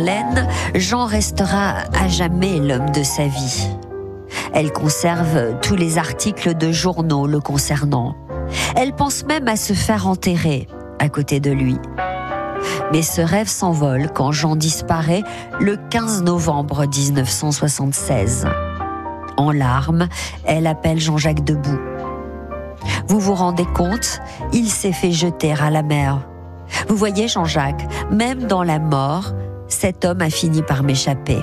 Marlène, Jean restera à jamais l'homme de sa vie. Elle conserve tous les articles de journaux le concernant. Elle pense même à se faire enterrer à côté de lui. Mais ce rêve s'envole quand Jean disparaît le 15 novembre 1976. En larmes, elle appelle Jean-Jacques Debout. Vous vous rendez compte, il s'est fait jeter à la mer. Vous voyez Jean-Jacques, même dans la mort, cet homme a fini par m'échapper.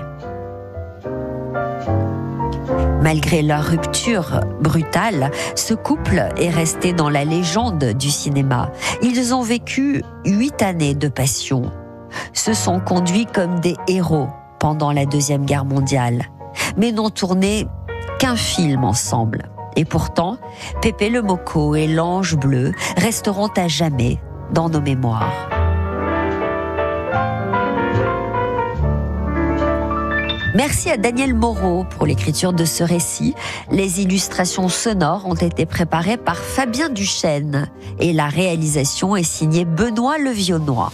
Malgré leur rupture brutale, ce couple est resté dans la légende du cinéma. Ils ont vécu 8 années de passion. Se sont conduits comme des héros pendant la Deuxième Guerre mondiale, mais n'ont tourné qu'un film ensemble. Et pourtant, Pépé le Moko et l'Ange bleu resteront à jamais dans nos mémoires. Merci à Daniel Moreau pour l'écriture de ce récit. Les illustrations sonores ont été préparées par Fabien Duchesne et la réalisation est signée Benoît Levionnois.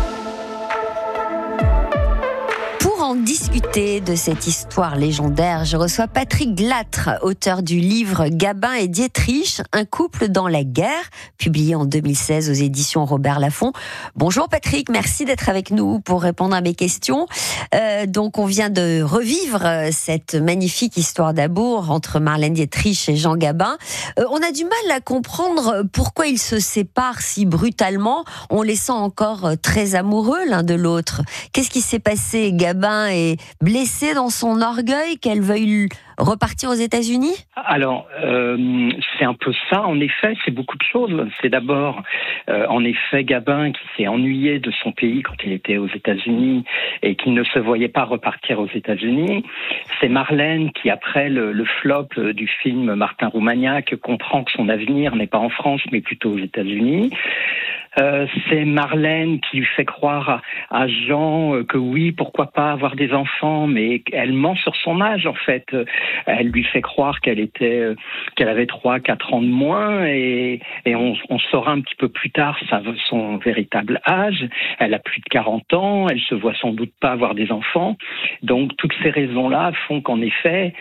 Pour en discuter de cette histoire légendaire, je reçois Patrick Glâtre, auteur du livre Gabin et Dietrich, un couple dans la guerre, publié en 2016 aux éditions Robert Laffont. Bonjour Patrick, merci d'être avec nous pour répondre à mes questions. Donc on vient de revivre cette magnifique histoire d'amour entre Marlène Dietrich et Jean Gabin. On a du mal à comprendre pourquoi ils se séparent si brutalement. On les sent encore très amoureux l'un de l'autre. Qu'est-ce qui s'est passé? Gabin est blessé dans son orgueil, qu'elle veuille repartir aux États-Unis? Alors, c'est un peu ça, en effet, c'est beaucoup de choses. C'est d'abord, en effet, Gabin qui s'est ennuyé de son pays quand il était aux États-Unis et qui ne se voyait pas repartir aux États-Unis. C'est Marlène qui, après le flop du film Martin Roumaniac, comprend que son avenir n'est pas en France, mais plutôt aux États-Unis. C'est Marlène qui lui fait croire à Jean que oui, pourquoi pas avoir des enfants, mais elle ment sur son âge en fait. Elle lui fait croire qu'elle avait 3-4 ans de moins et on saura un petit peu plus tard son véritable âge. Elle a plus de 40 ans, elle se voit sans doute pas avoir des enfants. Donc toutes ces raisons-là font qu'en effet,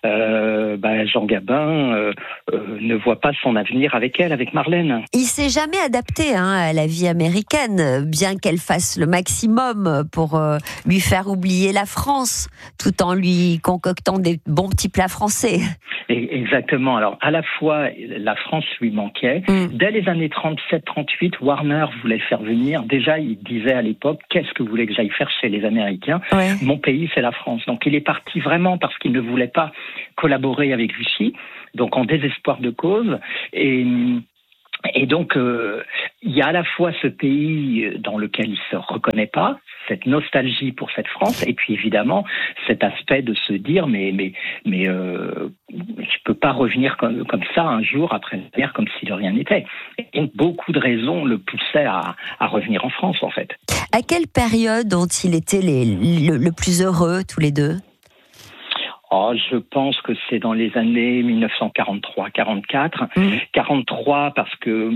Jean Gabin ne voit pas son avenir avec elle, avec Marlène. Il s'est jamais adapté à la vie américaine, bien qu'elle fasse le maximum pour lui faire oublier la France, tout en lui concoctant des bons petits plats français. Exactement. Alors, à la fois, la France lui manquait. Dès les années 37-38, Warner voulait faire venir. Déjà, il disait à l'époque, qu'est-ce que vous voulez que j'aille faire chez les Américains? Ouais. Mon pays, c'est la France. Donc, il est parti vraiment parce qu'il ne voulait pas collaborer avec Vichy, donc en désespoir de cause. Et donc, il y a à la fois ce pays dans lequel il se reconnaît pas, cette nostalgie pour cette France, et puis évidemment cet aspect de se dire je peux pas revenir comme ça un jour après la guerre comme si de rien n'était. Et beaucoup de raisons le poussaient à revenir en France en fait. À quelle période ont-ils été le plus heureux tous les deux? Je pense que c'est dans les années 1943-44. 43 parce que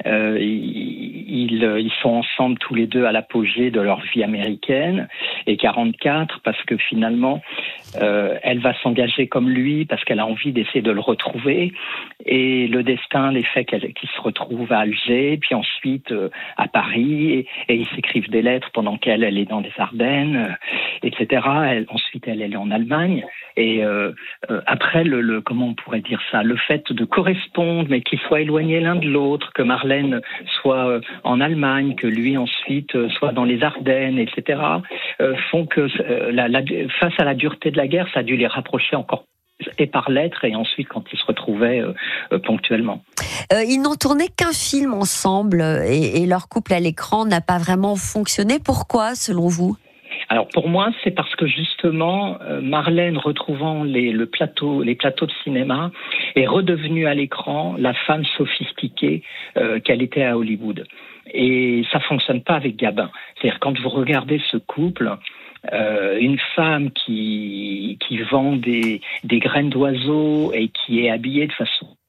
ils sont ensemble tous les deux à l'apogée de leur vie américaine, et 44 parce que finalement elle va s'engager comme lui parce qu'elle a envie d'essayer de le retrouver, et le destin les fait qu'ils se retrouvent à Alger, puis ensuite à Paris, et ils s'écrivent des lettres pendant qu'elle est dans les Ardennes, etc. Ensuite elle est en Allemagne. Et après, comment on pourrait dire ça, le fait de correspondre, mais qu'ils soient éloignés l'un de l'autre, que Marlène soit en Allemagne, que lui ensuite soit dans les Ardennes, etc., font que face à la dureté de la guerre, ça a dû les rapprocher encore, et par lettres, et ensuite quand ils se retrouvaient ponctuellement. Ils n'ont tourné qu'un film ensemble, et leur couple à l'écran n'a pas vraiment fonctionné. Pourquoi, selon vous ? Alors pour moi, c'est parce que justement, Marlène, retrouvant les plateaux de cinéma, est redevenue à l'écran la femme sophistiquée qu'elle était à Hollywood. Et ça fonctionne pas avec Gabin. C'est-à-dire quand vous regardez ce couple, une femme qui vend des graines d'oiseaux et qui est habillée de façon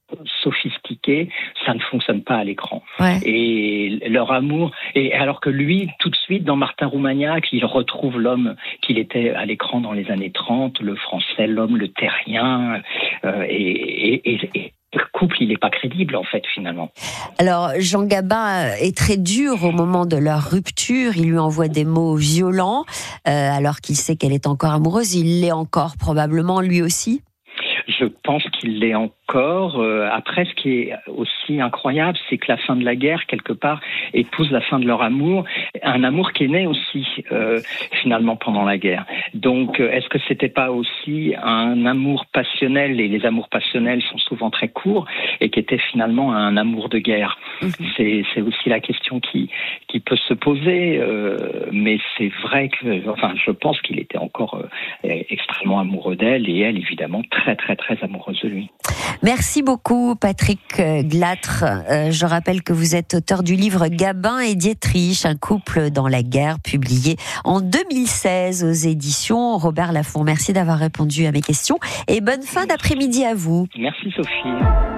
sophistiqué, ça ne fonctionne pas à l'écran. Ouais. Et leur amour, et alors que lui, tout de suite, dans Martin Roumaniac, il retrouve l'homme qu'il était à l'écran dans les années 30, le français, l'homme, le terrien, et le couple, il n'est pas crédible, en fait, finalement. Alors, Jean Gabin est très dur au moment de leur rupture. Il lui envoie des mots violents, alors qu'il sait qu'elle est encore amoureuse. Il l'est encore, probablement, lui aussi. Je pense qu'il l'est encore. Après, ce qui est aussi incroyable, c'est que la fin de la guerre, quelque part, épouse la fin de leur amour. Un amour qui est né aussi, finalement, pendant la guerre. Donc, est-ce que c'était pas aussi un amour passionnel, et les amours passionnels sont souvent très courts, et qui était finalement un amour de guerre? C'est aussi la question qui peut se poser, mais c'est vrai que, enfin, je pense qu'il était encore extrêmement amoureux d'elle, et elle, évidemment, très, très, très amoureuse de lui. Merci beaucoup, Patrick Glâtre. Je rappelle que vous êtes auteur du livre Gabin et Dietrich, un couple dans la guerre, publié en 2016 aux éditions Robert Laffont. Merci d'avoir répondu à mes questions et bonne fin d'après-midi à vous. Merci, Sophie.